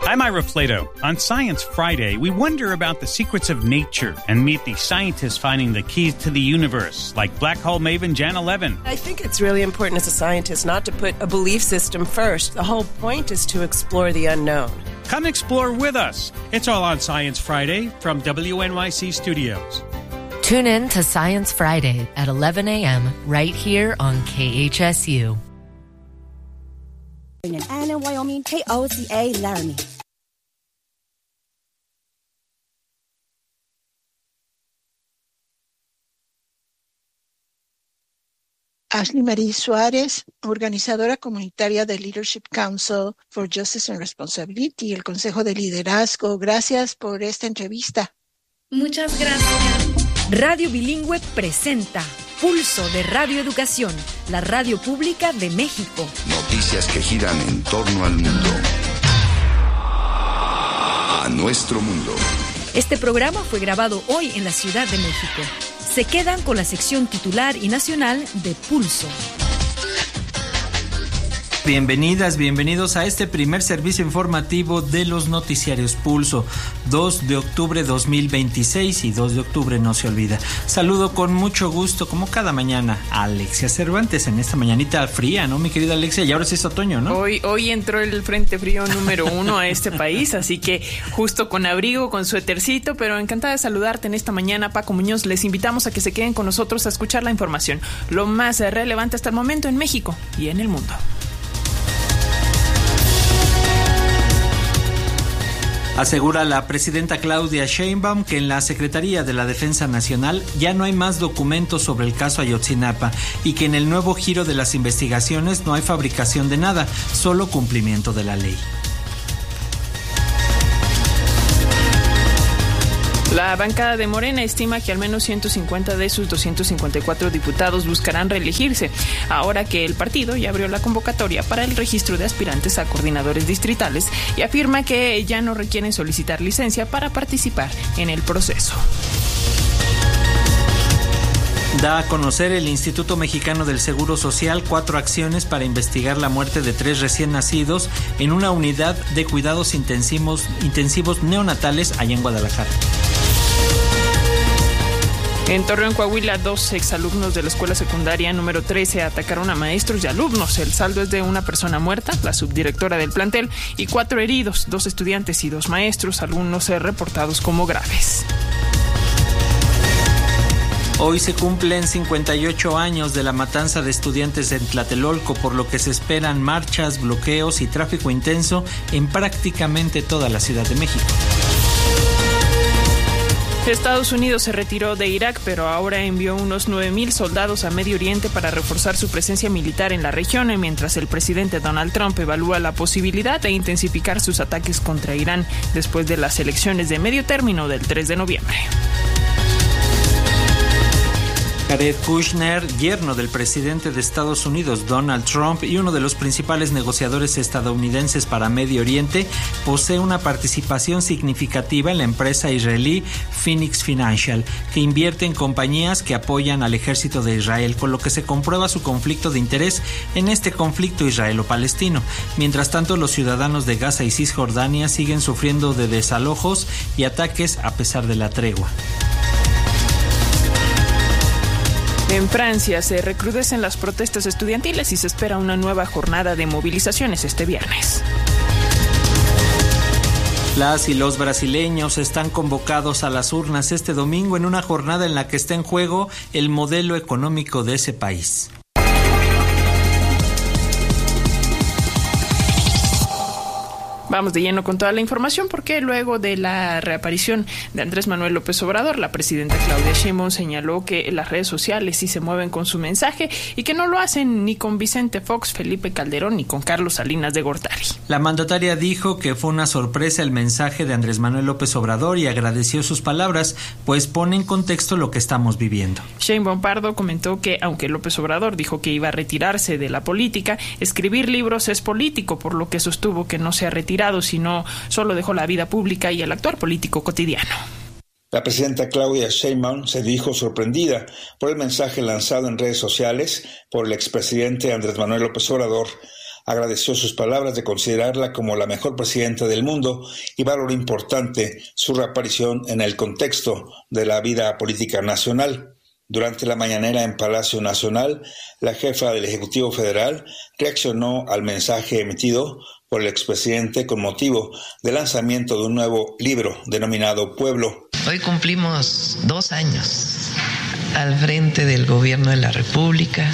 I'm Ira Flato. On Science Friday, we wonder about the secrets of nature and meet the scientists finding the keys to the universe, like black hole maven Janna Levin. I think it's really important as a scientist not to put a belief system first. The whole point is to explore the unknown. Come explore with us. It's all on Science Friday from WNYC Studios. Tune in to Science Friday at 11 a.m. right here on KHSU. In Anna, Wyoming, KOCA Laramie. Ashley Marie Suárez, organizadora comunitaria del Leadership Council for Justice and Responsibility, el Consejo de Liderazgo. Gracias por esta entrevista. Muchas gracias. Radio Bilingüe presenta Pulso de Radio Educación, la radio pública de México. Noticias que giran en torno al mundo. A nuestro mundo. Este programa fue grabado hoy en la Ciudad de México. Se quedan con la sección titular y nacional de Pulso. Bienvenidas, bienvenidos a este primer servicio informativo de los noticiarios Pulso, 2 de octubre 2026 y 2 de octubre no se olvida. Saludo con mucho gusto, como cada mañana, a Alexia Cervantes en esta mañanita fría, ¿no, mi querida Alexia? Y ahora sí es otoño, ¿no? Hoy entró el frente frío número 1 a este país, así que justo con abrigo, con suétercito, pero encantada de saludarte en esta mañana, Paco Muñoz. Les invitamos a que se queden con nosotros a escuchar la información, lo más relevante hasta el momento en México y en el mundo. Asegura la presidenta Claudia Sheinbaum que en la Secretaría de la Defensa Nacional ya no hay más documentos sobre el caso Ayotzinapa y que en el nuevo giro de las investigaciones no hay fabricación de nada, solo cumplimiento de la ley. La bancada de Morena estima que al menos 150 de sus 254 diputados buscarán reelegirse, ahora que el partido ya abrió la convocatoria para el registro de aspirantes a coordinadores distritales y afirma que ya no requieren solicitar licencia para participar en el proceso. Da a conocer el Instituto Mexicano del Seguro Social 4 acciones para investigar la muerte de 3 recién nacidos en una unidad de cuidados intensivos neonatales allá en Guadalajara. En Torreón, Coahuila, 2 exalumnos de la escuela secundaria número 13 atacaron a maestros y alumnos. El saldo es de una persona muerta, la subdirectora del plantel, y 4 heridos, 2 estudiantes y 2 maestros, algunos reportados como graves. Hoy se cumplen 58 años de la matanza de estudiantes en Tlatelolco, por lo que se esperan marchas, bloqueos y tráfico intenso en prácticamente toda la Ciudad de México. Estados Unidos se retiró de Irak, pero ahora envió unos 9,000 soldados a Medio Oriente para reforzar su presencia militar en la región, mientras el presidente Donald Trump evalúa la posibilidad de intensificar sus ataques contra Irán después de las elecciones de medio término del 3 de noviembre. Jared Kushner, yerno del presidente de Estados Unidos, Donald Trump, y uno de los principales negociadores estadounidenses para Medio Oriente, posee una participación significativa en la empresa israelí Phoenix Financial, que invierte en compañías que apoyan al ejército de Israel, con lo que se comprueba su conflicto de interés en este conflicto israelo-palestino. Mientras tanto, los ciudadanos de Gaza y Cisjordania siguen sufriendo de desalojos y ataques a pesar de la tregua. En Francia se recrudecen las protestas estudiantiles y se espera una nueva jornada de movilizaciones este viernes. Las y los brasileños están convocados a las urnas este domingo en una jornada en la que está en juego el modelo económico de ese país. Vamos de lleno con toda la información porque luego de la reaparición de Andrés Manuel López Obrador, la presidenta Claudia Sheinbaum señaló que las redes sociales sí se mueven con su mensaje y que no lo hacen ni con Vicente Fox, Felipe Calderón ni con Carlos Salinas de Gortari. La mandataria dijo que fue una sorpresa el mensaje de Andrés Manuel López Obrador y agradeció sus palabras, pues pone en contexto lo que estamos viviendo. Sheinbaum Pardo comentó que aunque López Obrador dijo que iba a retirarse de la política, escribir libros es político, por lo que sostuvo que no se ha retirado, sino solo dejó la vida pública y el actuar político cotidiano. La presidenta Claudia Sheinbaum se dijo sorprendida por el mensaje lanzado en redes sociales por el expresidente Andrés Manuel López Obrador agradeció sus palabras de considerarla como la mejor presidenta del mundo y valoró importante su reaparición en el contexto de la vida política nacional. Durante la mañanera en Palacio Nacional, la jefa del Ejecutivo Federal reaccionó al mensaje emitido por el expresidente con motivo del lanzamiento de un nuevo libro denominado Pueblo. Hoy cumplimos 2 años al frente del gobierno de la República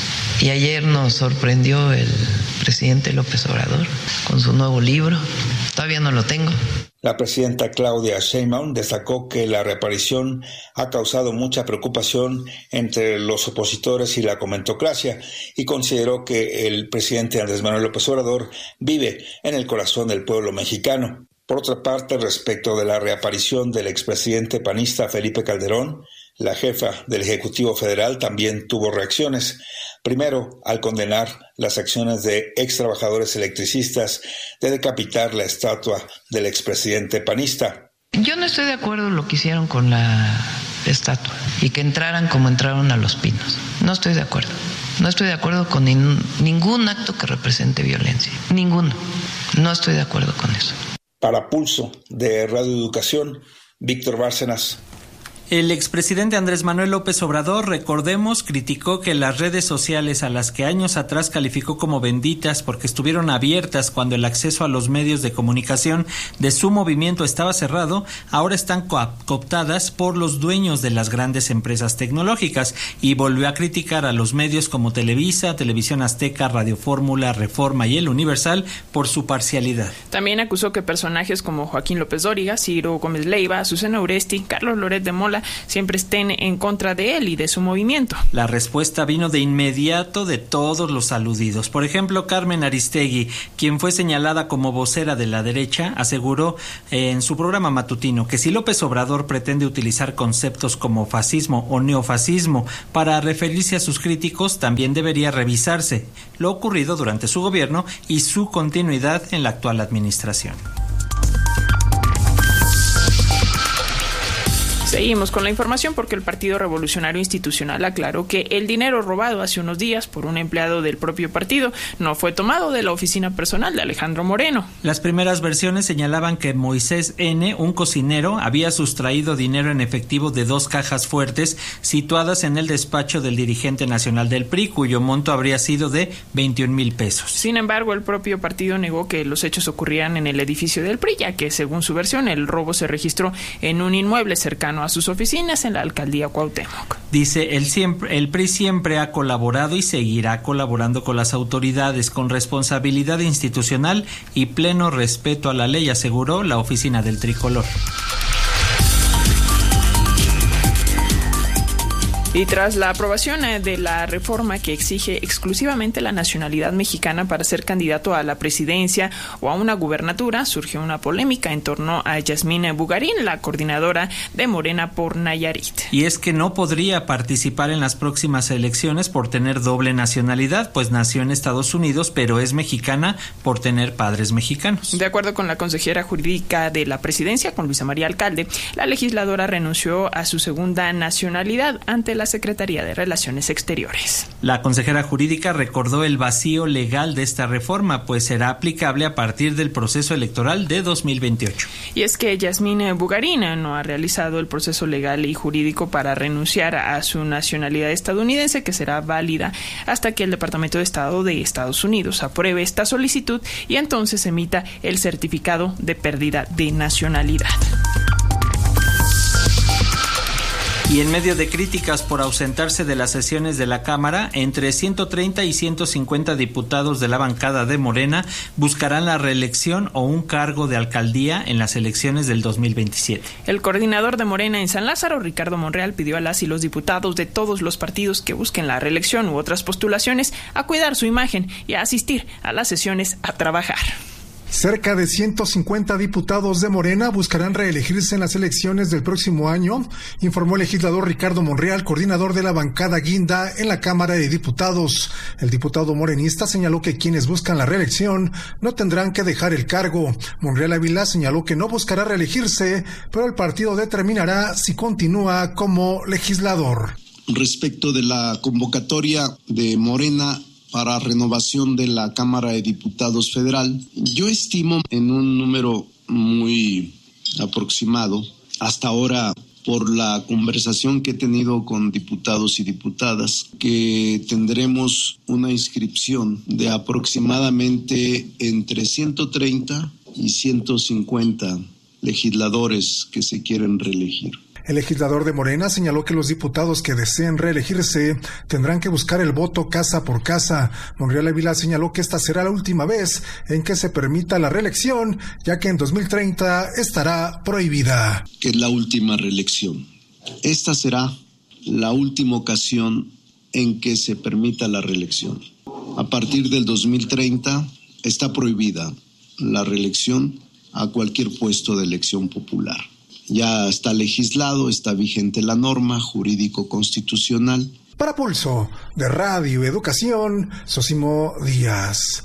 y ayer nos sorprendió el presidente López Obrador con su nuevo libro. Todavía no lo tengo. La presidenta Claudia Sheinbaum destacó que la reaparición ha causado mucha preocupación entre los opositores y la comentocracia y consideró que el presidente Andrés Manuel López Obrador vive en el corazón del pueblo mexicano. Por otra parte, respecto de la reaparición del expresidente panista Felipe Calderón, la jefa del Ejecutivo Federal también tuvo reacciones. Primero, al condenar las acciones de ex trabajadores electricistas de decapitar la estatua del expresidente panista. Yo no estoy de acuerdo en lo que hicieron con la estatua y que entraran como entraron a Los Pinos. No estoy de acuerdo. No estoy de acuerdo con ningún acto que represente violencia. Ninguno. No estoy de acuerdo con eso. Para Pulso de Radio Educación, Víctor Bárcenas. El expresidente Andrés Manuel López Obrador, recordemos, criticó que las redes sociales a las que años atrás calificó como benditas porque estuvieron abiertas cuando el acceso a los medios de comunicación de su movimiento estaba cerrado, ahora están cooptadas por los dueños de las grandes empresas tecnológicas y volvió a criticar a los medios como Televisa, Televisión Azteca, Radio Fórmula, Reforma y El Universal por su parcialidad. También acusó que personajes como Joaquín López Dóriga, Ciro Gómez Leiva, Azucena Uresti, Carlos Loret de Mola siempre estén en contra de él y de su movimiento. La respuesta vino de inmediato de todos los aludidos. Por ejemplo, Carmen Aristegui, quien fue señalada como vocera de la derecha, aseguró en su programa matutino que si López Obrador pretende utilizar conceptos como fascismo o neofascismo para referirse a sus críticos, también debería revisarse lo ocurrido durante su gobierno y su continuidad en la actual administración. Seguimos con la información porque el Partido Revolucionario Institucional aclaró que el dinero robado hace unos días por un empleado del propio partido no fue tomado de la oficina personal de Alejandro Moreno. Las primeras versiones señalaban que Moisés N., un cocinero, había sustraído dinero en efectivo de 2 cajas fuertes situadas en el despacho del dirigente nacional del PRI, cuyo monto habría sido de 21,000 pesos. Sin embargo, el propio partido negó que los hechos ocurrían en el edificio del PRI, ya que, según su versión, el robo se registró en un inmueble cercano a sus oficinas en la alcaldía Cuauhtémoc. Dice, el PRI siempre ha colaborado y seguirá colaborando con las autoridades con responsabilidad institucional y pleno respeto a la ley, aseguró la oficina del Tricolor. Y tras la aprobación de la reforma que exige exclusivamente la nacionalidad mexicana para ser candidato a la presidencia o a una gubernatura, surgió una polémica en torno a Yasmín Bugarín, la coordinadora de Morena por Nayarit. Y es que no podría participar en las próximas elecciones por tener doble nacionalidad, pues nació en Estados Unidos, pero es mexicana por tener padres mexicanos. De acuerdo con la consejera jurídica de la presidencia, con Luisa María Alcalde, la legisladora renunció a su segunda nacionalidad ante la Secretaría de Relaciones Exteriores. La consejera jurídica recordó el vacío legal de esta reforma, pues será aplicable a partir del proceso electoral de 2028. Y es que Yasmín Bugarín no ha realizado el proceso legal y jurídico para renunciar a su nacionalidad estadounidense, que será válida hasta que el Departamento de Estado de Estados Unidos apruebe esta solicitud y entonces emita el certificado de pérdida de nacionalidad. Y en medio de críticas por ausentarse de las sesiones de la Cámara, entre 130 y 150 diputados de la bancada de Morena buscarán la reelección o un cargo de alcaldía en las elecciones del 2027. El coordinador de Morena en San Lázaro, Ricardo Monreal, pidió a las y los diputados de todos los partidos que busquen la reelección u otras postulaciones a cuidar su imagen y a asistir a las sesiones a trabajar. Cerca de 150 diputados de Morena buscarán reelegirse en las elecciones del próximo año, informó el legislador Ricardo Monreal, coordinador de la bancada Guinda en la Cámara de Diputados. El diputado morenista señaló que quienes buscan la reelección no tendrán que dejar el cargo. Monreal Ávila señaló que no buscará reelegirse, pero el partido determinará si continúa como legislador. Respecto de la convocatoria de Morena para renovación de la Cámara de Diputados Federal. Yo estimo en un número muy aproximado, hasta ahora, por la conversación que he tenido con diputados y diputadas, que tendremos una inscripción de aproximadamente entre 130 y 150 legisladores que se quieren reelegir. El legislador de Morena señaló que los diputados que deseen reelegirse tendrán que buscar el voto casa por casa. Monreal Ávila señaló que esta será la última vez en que se permita la reelección, ya que en 2030 estará prohibida. Que es la última reelección. Esta será la última ocasión en que se permita la reelección. A partir del 2030 está prohibida la reelección a cualquier puesto de elección popular. Ya está legislado, está vigente la norma jurídico-constitucional. Para Pulso de Radio Educación, Sosimo Díaz.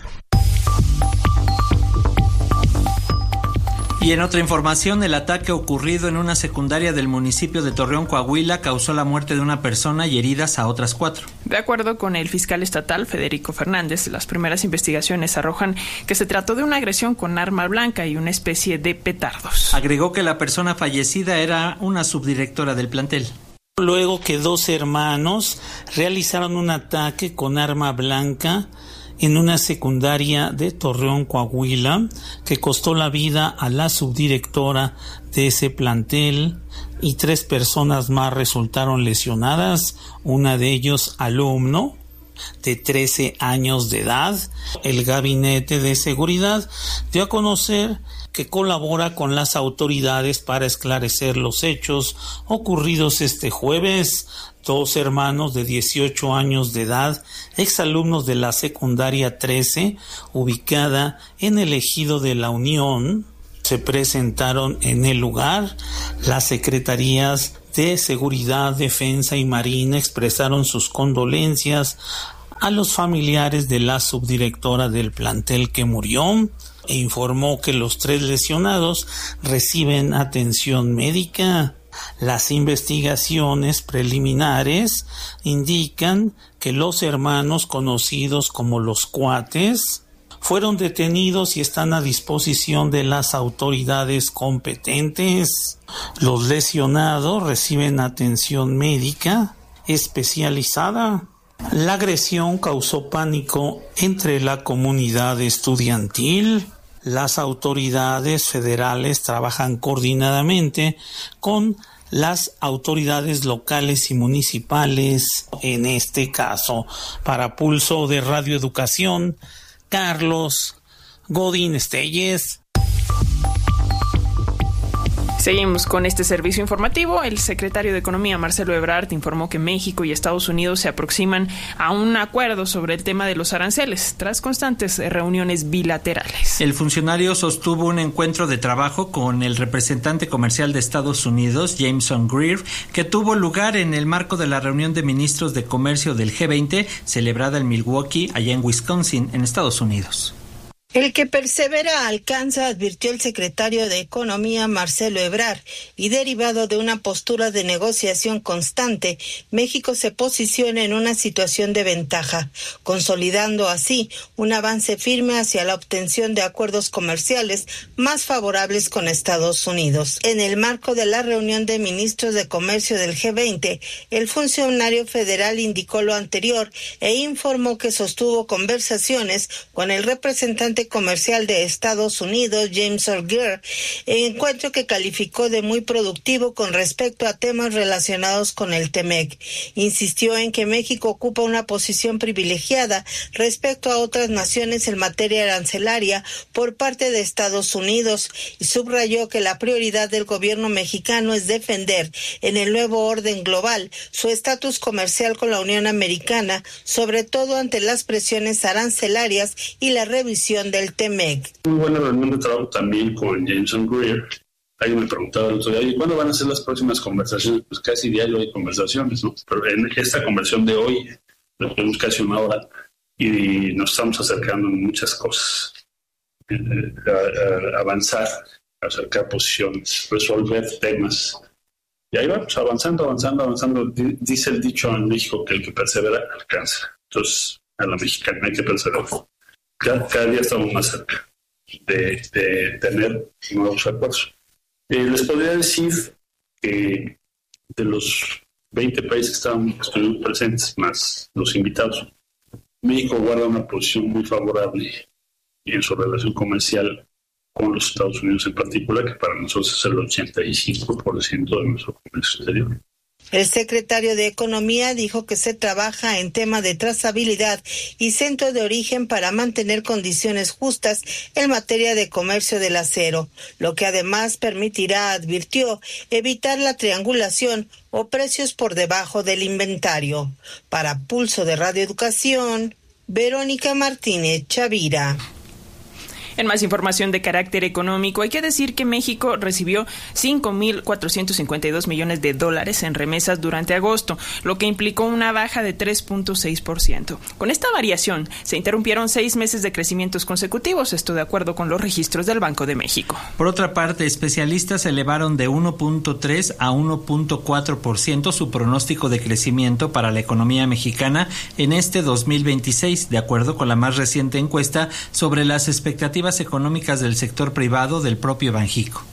Y en otra información, el ataque ocurrido en una secundaria del municipio de Torreón, Coahuila, causó la muerte de una persona y heridas a otras 4. De acuerdo con el fiscal estatal, Federico Fernández, las primeras investigaciones arrojan que se trató de una agresión con arma blanca y una especie de petardos. Agregó que la persona fallecida era una subdirectora del plantel. Luego que 2 hermanos realizaron un ataque con arma blanca en una secundaria de Torreón, Coahuila, que costó la vida a la subdirectora de ese plantel y 3 personas más resultaron lesionadas, una de ellos alumno de 13 años de edad. El Gabinete de Seguridad dio a conocer que colabora con las autoridades para esclarecer los hechos ocurridos este jueves. 2 hermanos de 18 años de edad, exalumnos de la secundaria 13, ubicada en el ejido de La Unión, se presentaron en el lugar. Las secretarías de Seguridad, Defensa y Marina expresaron sus condolencias a los familiares de la subdirectora del plantel que murió e informó que los 3 lesionados reciben atención médica. Las investigaciones preliminares indican que los hermanos conocidos como los Cuates fueron detenidos y están a disposición de las autoridades competentes. Los lesionados reciben atención médica especializada. La agresión causó pánico entre la comunidad estudiantil. Las autoridades federales trabajan coordinadamente con las autoridades locales y municipales en este caso. Para Pulso de Radio Educación, Carlos Godín Estelles. Seguimos con este servicio informativo. El secretario de Economía, Marcelo Ebrard, informó que México y Estados Unidos se aproximan a un acuerdo sobre el tema de los aranceles, tras constantes reuniones bilaterales. El funcionario sostuvo un encuentro de trabajo con el representante comercial de Estados Unidos, Jameson Greer, que tuvo lugar en el marco de la reunión de ministros de comercio del G20, celebrada en Milwaukee, allá en Wisconsin, en Estados Unidos. El que persevera alcanza, advirtió el secretario de Economía Marcelo Ebrard, y derivado de una postura de negociación constante, México se posiciona en una situación de ventaja, consolidando así un avance firme hacia la obtención de acuerdos comerciales más favorables con Estados Unidos. En el marco de la reunión de ministros de comercio del G20, el funcionario federal indicó lo anterior e informó que sostuvo conversaciones con el representante comercial de Estados Unidos, Jameson Greer, encuentro que calificó de muy productivo con respecto a temas relacionados con el TEMEC. Insistió en que México ocupa una posición privilegiada respecto a otras naciones en materia arancelaria por parte de Estados Unidos y subrayó que la prioridad del gobierno mexicano es defender en el nuevo orden global su estatus comercial con la Unión Americana, sobre todo ante las presiones arancelarias y la revisión del TEMEC. Muy buena reunión de trabajo también con Jameson Greer. Alguien me preguntaba el otro día, ¿y cuándo van a ser las próximas conversaciones? Pues casi diario hay conversaciones, ¿no? Pero en esta conversación de hoy, tenemos casi 1 hora y nos estamos acercando en muchas cosas. Avanzar, acercar posiciones, resolver temas. Y ahí vamos, avanzando. Dice el dicho en México que el que persevera alcanza. Entonces, a la mexicana, hay que pensar eso. Cada día estamos más cerca de tener nuevos acuerdos. Les podría decir que de los 20 países que estuvieron presentes, más los invitados, México guarda una posición muy favorable en su relación comercial con los Estados Unidos en particular, que para nosotros es el 85% de nuestro comercio exterior. El secretario de Economía dijo que se trabaja en tema de trazabilidad y centro de origen para mantener condiciones justas en materia de comercio del acero, lo que además permitirá, advirtió, evitar la triangulación o precios por debajo del inventario. Para Pulso de Radio Educación, Verónica Martínez Chavira. En más información de carácter económico, hay que decir que México recibió $5,452 millones en remesas durante agosto, lo que implicó una baja de 3.6%. Con esta variación, se interrumpieron 6 meses de crecimientos consecutivos, esto de acuerdo con los registros del Banco de México. Por otra parte, especialistas elevaron de 1.3 a 1.4% su pronóstico de crecimiento para la economía mexicana en este 2026, de acuerdo con la más reciente encuesta sobre las expectativas económicas del sector privado del propio Banjico.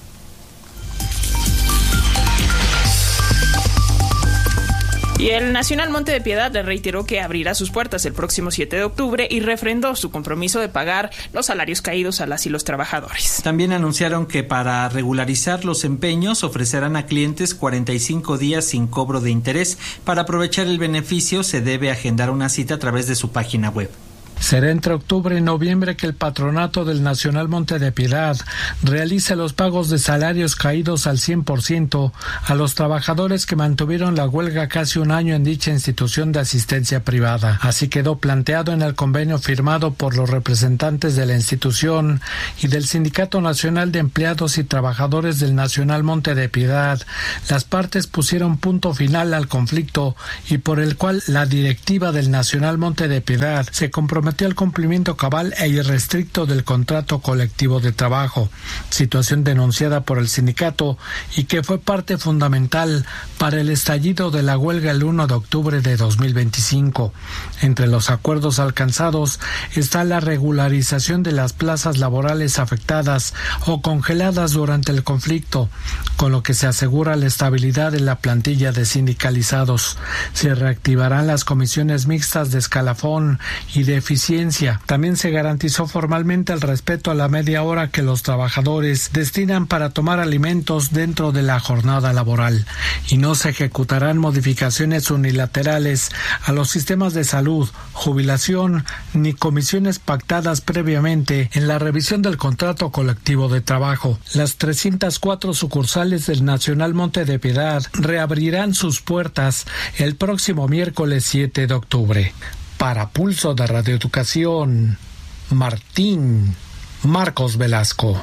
Y el Nacional Monte de Piedad le reiteró que abrirá sus puertas el próximo 7 de octubre y refrendó su compromiso de pagar los salarios caídos a las y los trabajadores. También anunciaron que para regularizar los empeños ofrecerán a clientes 45 días sin cobro de interés. Para aprovechar el beneficio se debe agendar una cita a través de su página web. Será entre octubre y noviembre que el patronato del Nacional Monte de Piedad realice los pagos de salarios caídos al 100% a los trabajadores que mantuvieron la huelga casi un año en dicha institución de asistencia privada. Así quedó planteado en el convenio firmado por los representantes de la institución y del Sindicato Nacional de Empleados y Trabajadores del Nacional Monte de Piedad. Las partes pusieron punto final al conflicto y por el cual la directiva del Nacional Monte de Piedad se comprometió al cumplimiento cabal e irrestricto del contrato colectivo de trabajo, situación denunciada por el sindicato y que fue parte fundamental para el estallido de la huelga el 1 de octubre de 2025. Entre los acuerdos alcanzados está la regularización de las plazas laborales afectadas o congeladas durante el conflicto, con lo que se asegura la estabilidad de la plantilla de sindicalizados. Se reactivarán las comisiones mixtas de escalafón y de eficiencia. También se garantizó formalmente el respeto a la media hora que los trabajadores destinan para tomar alimentos dentro de la jornada laboral y no se ejecutarán modificaciones unilaterales a los sistemas de salud, jubilación ni comisiones pactadas previamente en la revisión del contrato colectivo de trabajo. Las 304 sucursales del Nacional Monte de Piedad reabrirán sus puertas el próximo miércoles 7 de octubre. Para Pulso de Radio Educación, Marcos Velasco.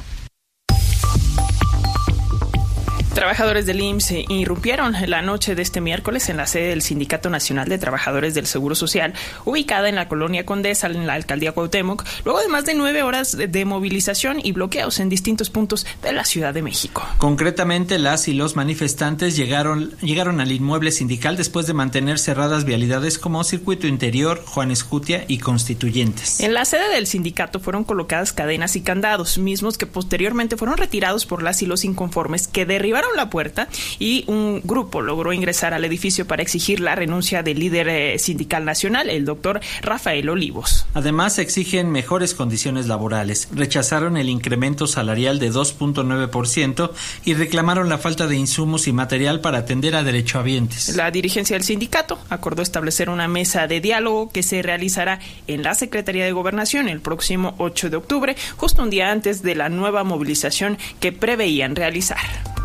Trabajadores del IMSS irrumpieron la noche de este miércoles en la sede del Sindicato Nacional de Trabajadores del Seguro Social, ubicada en la Colonia Condesa, en la Alcaldía Cuauhtémoc, luego de más de 9 horas de movilización y bloqueos en distintos puntos de la Ciudad de México. Concretamente, las y los manifestantes llegaron al inmueble sindical después de mantener cerradas vialidades como Circuito Interior, Juan Escutia y Constituyentes. En la sede del sindicato fueron colocadas cadenas y candados, mismos que posteriormente fueron retirados por las y los inconformes que derribaron la puerta y un grupo logró ingresar al edificio para exigir la renuncia del líder sindical nacional, el doctor Rafael Olivos. Además, exigen mejores condiciones laborales, rechazaron el incremento salarial de 2.9% y reclamaron la falta de insumos y material para atender a derechohabientes. La dirigencia del sindicato acordó establecer una mesa de diálogo que se realizará en la Secretaría de Gobernación el próximo 8 de octubre, justo un día antes de la nueva movilización que preveían realizar.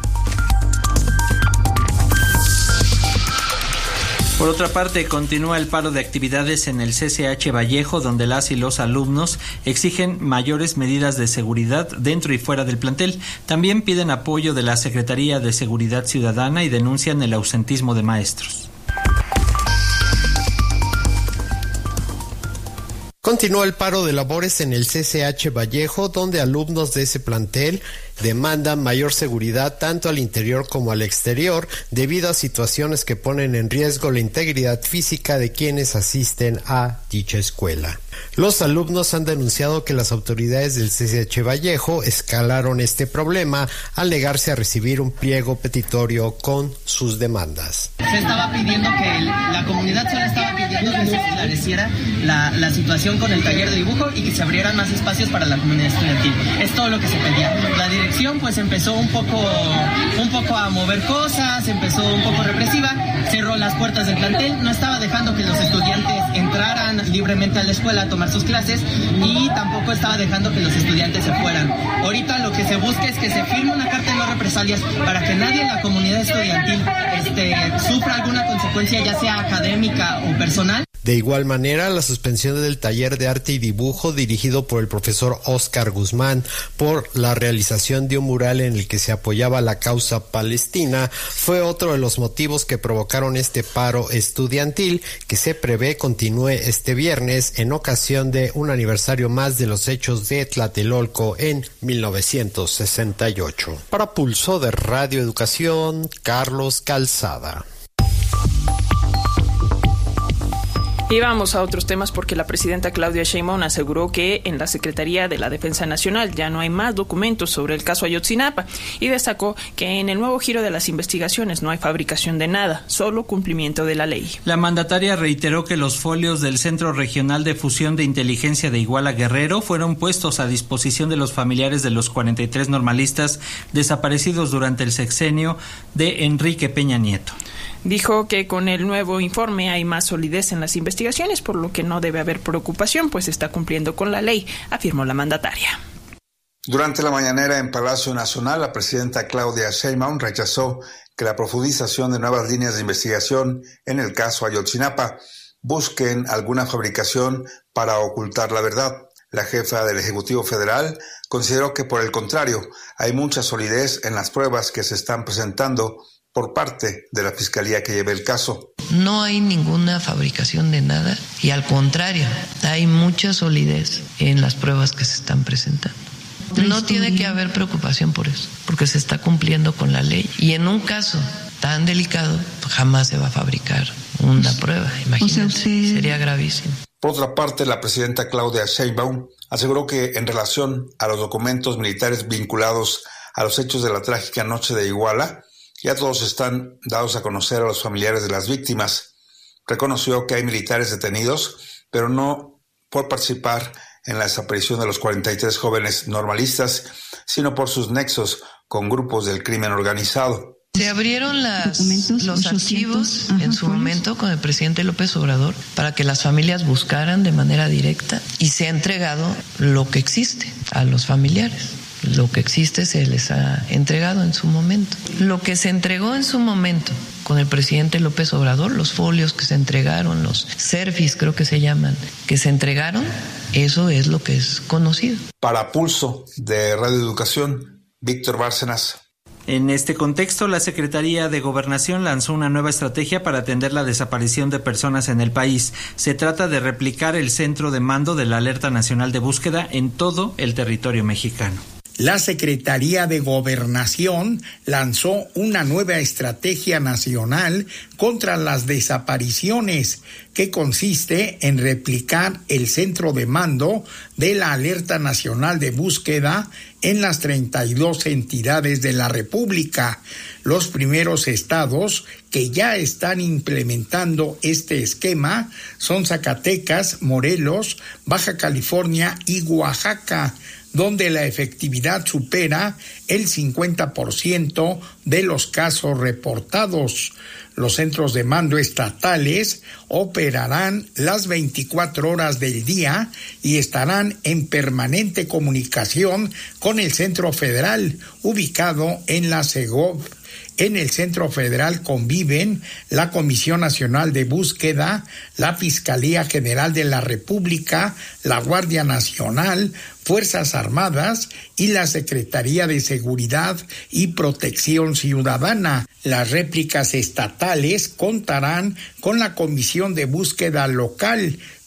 Por otra parte, continúa el paro de actividades en el CCH Vallejo, donde las y los alumnos exigen mayores medidas de seguridad dentro y fuera del plantel. También piden apoyo de la Secretaría de Seguridad Ciudadana y denuncian el ausentismo de maestros. Continúa el paro de labores en el CCH Vallejo, donde alumnos de ese plantel demandan mayor seguridad tanto al interior como al exterior, debido a situaciones que ponen en riesgo la integridad física de quienes asisten a dicha escuela. Los alumnos han denunciado que las autoridades del CCH Vallejo escalaron este problema al negarse a recibir un pliego petitorio con sus demandas. Se estaba pidiendo que la comunidad solo estaba pidiendo que se esclareciera la situación con el taller de dibujo y que se abrieran más espacios para la comunidad estudiantil. Es todo lo que se pedía. La dirección pues empezó un poco a mover cosas, empezó un poco represiva, cerró las puertas del plantel, no estaba dejando que los estudiantes entraran libremente a la escuela a tomar sus clases y tampoco estaba dejando que los estudiantes se fueran. Ahorita lo que se busca es que se firme una carta de no represalias para que nadie en la comunidad estudiantil sufra alguna consecuencia, ya sea académica o personal. De igual manera, la suspensión del taller de arte y dibujo dirigido por el profesor Óscar Guzmán por la realización de un mural en el que se apoyaba la causa palestina fue otro de los motivos que provocaron este paro estudiantil que se prevé continúe este viernes en ocasión de un aniversario más de los hechos de Tlatelolco en 1968. Para Pulso de Radio Educación, Carlos Calzada. Y vamos a otros temas porque la presidenta Claudia Sheinbaum aseguró que en la Secretaría de la Defensa Nacional ya no hay más documentos sobre el caso Ayotzinapa y destacó que en el nuevo giro de las investigaciones no hay fabricación de nada, solo cumplimiento de la ley. La mandataria reiteró que los folios del Centro Regional de Fusión de Inteligencia de Iguala Guerrero fueron puestos a disposición de los familiares de los 43 normalistas desaparecidos durante el sexenio de Enrique Peña Nieto. Dijo que con el nuevo informe hay más solidez en las investigaciones, por lo que no debe haber preocupación, pues está cumpliendo con la ley, afirmó la mandataria. Durante la mañanera en Palacio Nacional, la presidenta Claudia Sheinbaum rechazó que la profundización de nuevas líneas de investigación en el caso Ayotzinapa busquen alguna fabricación para ocultar la verdad. La jefa del Ejecutivo Federal consideró que, por el contrario, hay mucha solidez en las pruebas que se están presentando por parte de la Fiscalía que lleva el caso. No hay ninguna fabricación de nada y al contrario, hay mucha solidez en las pruebas que se están presentando. No tiene que haber preocupación por eso, porque se está cumpliendo con la ley. Y en un caso tan delicado, jamás se va a fabricar una prueba, imagínate, sería gravísimo. Por otra parte, la presidenta Claudia Sheinbaum aseguró que en relación a los documentos militares vinculados a los hechos de la trágica noche de Iguala, ya todos están dados a conocer a los familiares de las víctimas. Reconoció que hay militares detenidos, pero no por participar en la desaparición de los 43 jóvenes normalistas, sino por sus nexos con grupos del crimen organizado. Se abrieron los archivos en su momento con el presidente López Obrador para que las familias buscaran de manera directa y se ha entregado lo que existe a los familiares. Lo que existe se les ha entregado en su momento. Lo que se entregó en su momento con el presidente López Obrador, los folios que se entregaron, los serfis creo que se llaman, que se entregaron, eso es lo que es conocido. Para Pulso de Radio Educación, Víctor Bárcenas. En este contexto, la Secretaría de Gobernación lanzó una nueva estrategia para atender la desaparición de personas en el país. Se trata de replicar el centro de mando de la Alerta Nacional de Búsqueda en todo el territorio mexicano. La Secretaría de Gobernación lanzó una nueva estrategia nacional contra las desapariciones que consiste en replicar el centro de mando de la Alerta Nacional de Búsqueda en las 32 entidades de la República. Los primeros estados que ya están implementando este esquema son Zacatecas, Morelos, Baja California y Oaxaca, donde la efectividad supera el 50% de los casos reportados. Los centros de mando estatales operarán las 24 horas del día y estarán en permanente comunicación con el Centro Federal, ubicado en la Segov. En el Centro Federal conviven la Comisión Nacional de Búsqueda, la Fiscalía General de la República, la Guardia Nacional, Fuerzas Armadas y la Secretaría de Seguridad y Protección Ciudadana. Las réplicas estatales contarán con la Comisión de Búsqueda Local,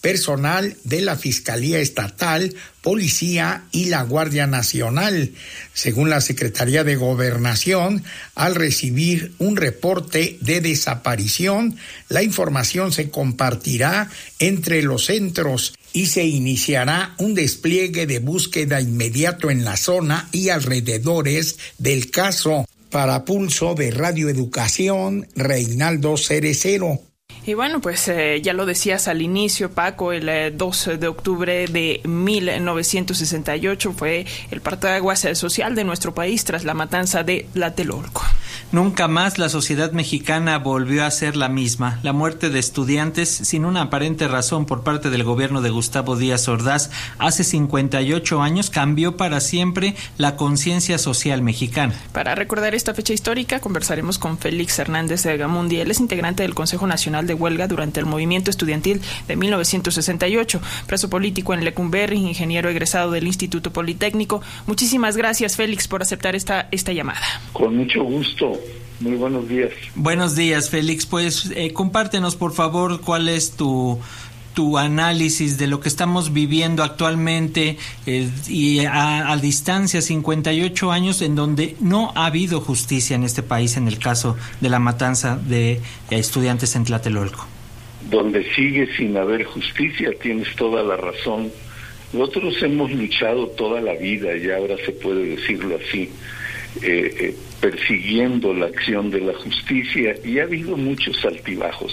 personal de la Fiscalía Estatal, Policía y la Guardia Nacional. Según la Secretaría de Gobernación, al recibir un reporte de desaparición, la información se compartirá entre los centros y se iniciará un despliegue de búsqueda inmediato en la zona y alrededores del caso. Para Pulso de Radio Educación, Reinaldo Cerecero. Y bueno, pues ya lo decías al inicio, Paco, el 2 de octubre de 1968 fue el parteaguas social de nuestro país tras la matanza de Tlatelolco. Nunca más la sociedad mexicana volvió a ser la misma. La muerte de estudiantes sin una aparente razón por parte del gobierno de Gustavo Díaz Ordaz hace 58 años cambió para siempre la conciencia social mexicana. Para recordar esta fecha histórica conversaremos con Félix Hernández de Gamundi. Él es integrante del Consejo Nacional de Huelga durante el movimiento estudiantil de 1968, preso político en Lecumberri, ingeniero egresado del Instituto Politécnico. Muchísimas gracias, Félix, por aceptar esta llamada. Con mucho gusto. Muy buenos días. Buenos días, Félix. Pues compártenos, por favor, cuál es tu análisis de lo que estamos viviendo actualmente y a distancia, 58 años, en donde no ha habido justicia en este país en el caso de la matanza de estudiantes en Tlatelolco. Donde sigue sin haber justicia, tienes toda la razón. Nosotros hemos luchado toda la vida, y ahora se puede decirlo así, persiguiendo la acción de la justicia, y ha habido muchos altibajos.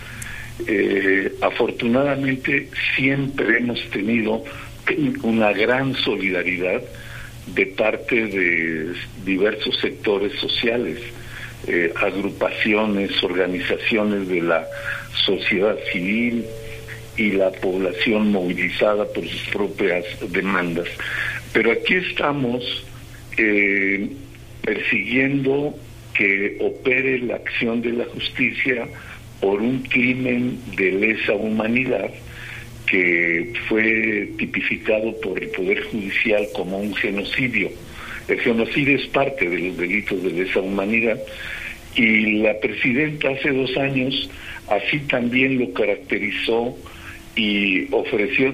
Afortunadamente siempre hemos tenido una gran solidaridad de parte de diversos sectores sociales, agrupaciones, organizaciones de la sociedad civil y la población movilizada por sus propias demandas. Pero aquí estamos persiguiendo que opere la acción de la justicia por un crimen de lesa humanidad que fue tipificado por el Poder Judicial como un genocidio. El genocidio es parte de los delitos de lesa humanidad, y la presidenta hace 2 años así también lo caracterizó y ofreció